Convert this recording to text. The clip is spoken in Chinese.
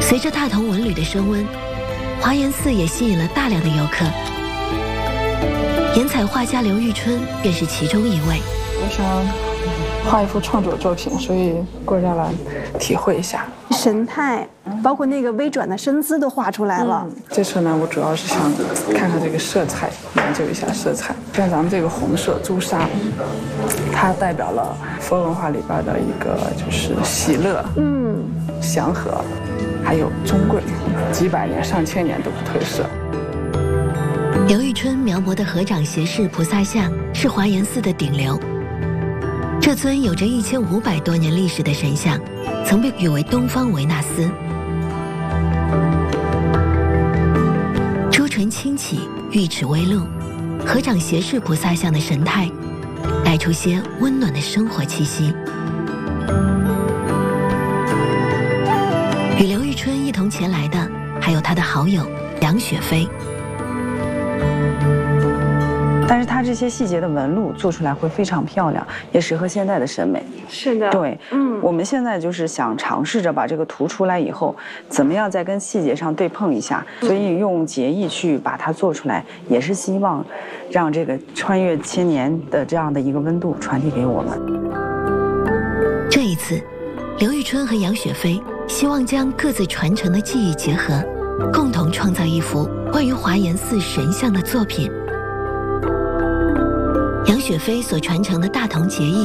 随着大同文旅的升温，华严寺也吸引了大量的游客。颜彩画家刘玉春便是其中一位。 我想画一幅创作作品，所以过下来体会一下神态，包括那个微转的身姿都画出来了。 这次呢，我主要是想看看这个色彩，研究一下色彩。像咱们这个红色朱砂，它代表了佛文化里边的一个就是喜乐、祥和，还有尊贵，几百年、上千年都不褪色。 刘玉春描摹的合掌胁侍菩萨像是华严寺的顶流。这尊有着1500多年历史的神像，曾被誉为东方维纳斯。朱唇轻启，玉齿微露，合掌胁侍菩萨像的神态，带出些温暖的生活气息。与刘玉春一同前来的，还有他的好友杨雪飞。 但是它这些细节的纹路做出来会非常漂亮，也适合现在的审美。 是的， 对，我们现在就是想尝试着把这个图出来以后，怎么样再跟细节上对碰一下，所以用结艺去把它做出来，也是希望让这个穿越千年的这样的一个温度传递给我们。 这一次，刘玉春和杨雪飞希望将各自传承的技艺结合，共同创造一幅关于华严寺神像的作品。杨雪飞所传承的大同结艺